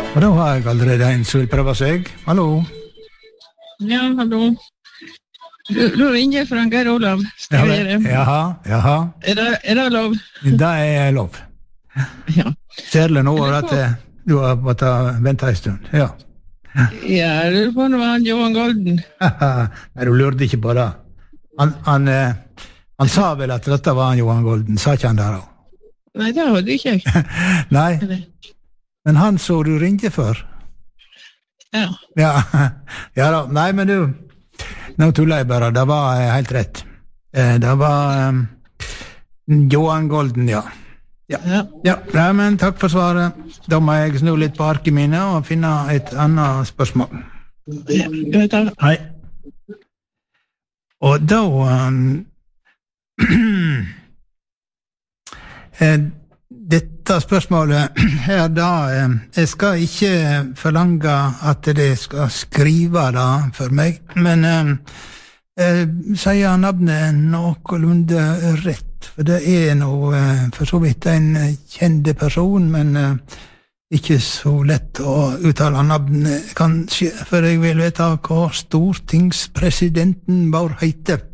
Og da har jeg allerede en som vil prøve seg. Hallo? Ja, hallo. Du ringer fra Geir Olav. Jaha. Er det lov? Det er lov. Ja. Særlig nå at du har måttet vente en stund. Ja. Ja, du får nå han Johan Golden. Nei, du lurte ikke på det. Han sa vel at dette var han Johan Golden, sa ikke han der også? Nei, det hadde ikke jeg. Nei, men han så du ringte for. Ja. Ja da, nei, men du, nå tuller jeg bare, det var helt rett. Det var Johan Golden, ja. Ja, men takk for svaret. Da må jeg snu litt på arket mine og finne et annet spørsmål. Ja, greit da. Hei. Og da dette spørsmålet her da, jeg skal ikke forlange at det skal skrive det for meg, men sier navnet noenlunde rett, for det er noe for så vidt en kjende person, men ikke så lett å uttale navnet kanskje, for jeg vil vite hva stortingspresidenten vår heter.